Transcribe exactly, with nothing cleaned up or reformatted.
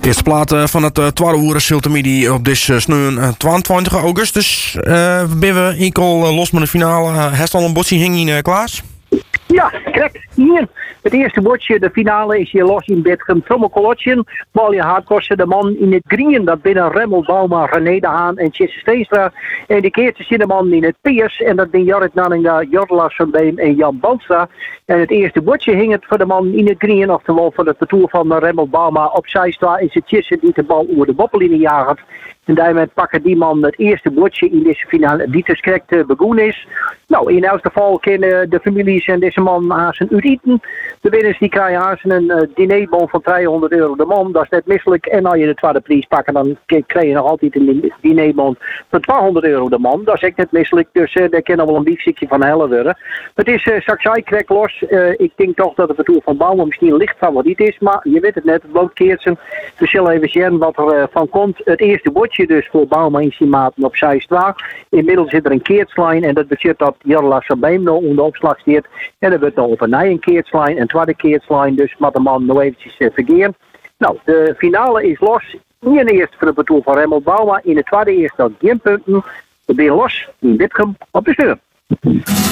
eerste plaat uh, van het uh, twaalf uur Siltemidi op dit uh, sneun uh, tweeëntwintig augustus. Uh, ben we enkel uh, los met de finale. Uh, Heeft al een botje hing in uh, Klaas? Ja, correct. Hier. Het eerste bordje, de finale, is hier los in Bedgem. Trommelkolotje. Malje Haardkosten, de man in het green. Dat binnen Remmel, Bauma, René de Haan en Tjesse Steenstra. En de keertje zit de man in het Piers. En dat ben Jorrit Nanninga, Jordelaars van Beem en Jan Banstra. En het eerste bordje hing het voor de man in het green. Oftewel voor het parcours van Remmel, Bauma op Zijstra. Is het Tjesse die de bal over de boppellinie jaagt. En daarmee pakken die man het eerste bordje in deze finale die dus correct uh, begonnen is. Nou, in elk geval kennen de families en deze man aan zijn urieten. De winnaars die krijgen aan zijn een uh, dinerbon van driehonderd euro de man. Dat is net misselijk. En als je de tweede prijs pakken, dan krijg je nog altijd een dinerbon van tweehonderd euro de man. Dat is echt net misselijk. Dus uh, daar kan nog wel een biefstukje van hellen worden. Het is uh, Saksai krek los. Uh, ik denk toch dat het parcours van Bouwman misschien licht van wat dit is. Maar je weet het net, het loopt keertsen. We zullen even zien wat er uh, van komt. Het eerste bordje dus voor Bauma in zijn maten op Zijstra. Inmiddels zit er een keertslijn en dat betekent dat Jordelaars van Beem nog onder opslag zit. En dan wordt nog over een keertslijn, een tweede keertslijn, dus met de man nog eventjes uh, verkeerd. Nou, de finale is los. In de eerste voor de parcours van Remmel Bauma, in de tweede eerste dan geen punten. We zijn los in Bedgem op de sneeuw.